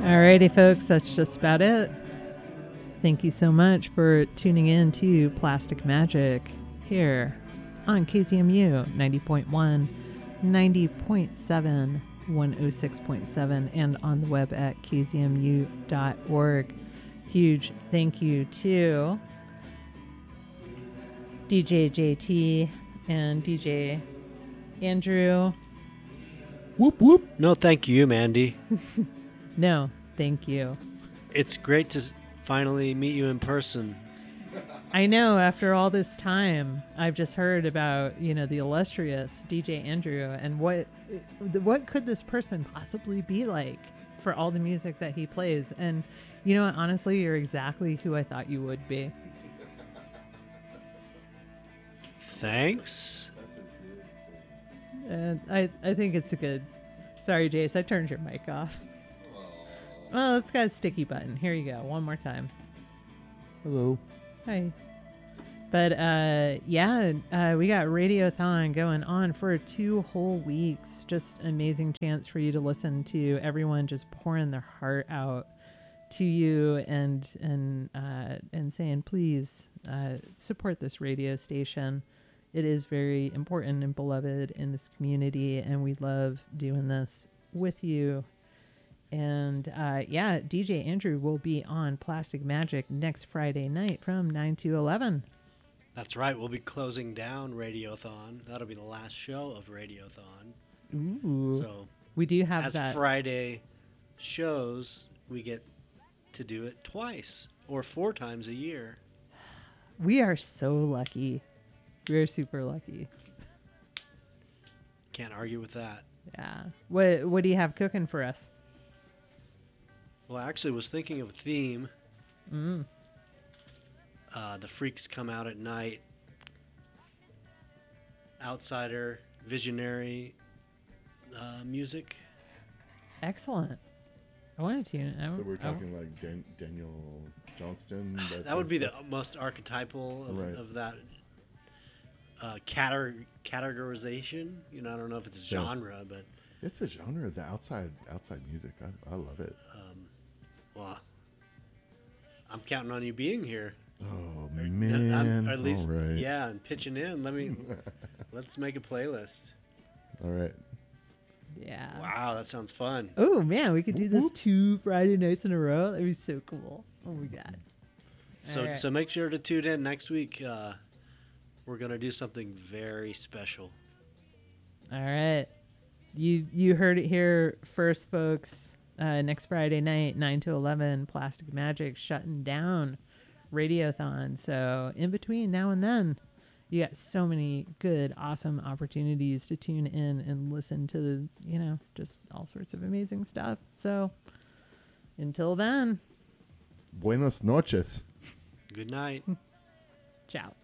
Alrighty, folks, that's just about it. Thank you so much for tuning in to Plastic Magic here on KZMU 90.1, 90.7, 106.7, and on the web at kzmu.org. Huge thank you to DJ JT and DJ Andrew. Whoop, whoop. No, thank you, Mandy. No, thank you. It's great to finally meet you in person. I know, after all this time, I've just heard about, the illustrious DJ Andrew and what could this person possibly be like for all the music that he plays. And you know what, honestly, you're exactly who I thought you would be. Thanks. And I think it's a good... Sorry, Jace, I turned your mic off. Well, it's got a sticky button. Here you go. One more time. Hello. Hi. But we got Radiothon going on for 2 whole weeks. Just amazing chance for you to listen to everyone just pouring their heart out to you and saying, please support this radio station. It is very important and beloved in this community, and we love doing this with you. And DJ Andrew will be on Plastic Magic next Friday night from 9 to 11. That's right. We'll be closing down Radiothon. That'll be the last show of Radiothon. Ooh. So we do have as that. Friday shows, we get to do it twice or 4 times a year. We are so lucky. We're super lucky. Can't argue with that. Yeah. What do you have cooking for us? Well, I actually was thinking of a theme. Mm. The Freaks Come Out at Night. Outsider, visionary music. Excellent. I wanted to. So we're talking like Daniel Johnston. That would be the most archetypal of that categorization. I don't know if it's a genre, but it's a genre. The outside music. I love it. Well, I'm counting on you being here. Oh man! Or at least, all right. Yeah, and pitching in. Let's make a playlist. All right. Yeah. Wow, that sounds fun. Oh man, we could do this 2 Friday nights in a row. That'd be so cool. Oh my god. So make sure to tune in next week. We're gonna do something very special. All right. You heard it here first, folks. Next Friday night, 9 to 11, Plastic Magic shutting down Radiothon. So in between now and then, you got so many good, awesome opportunities to tune in and listen to, just all sorts of amazing stuff. So until then. Buenas noches. Good night. Ciao.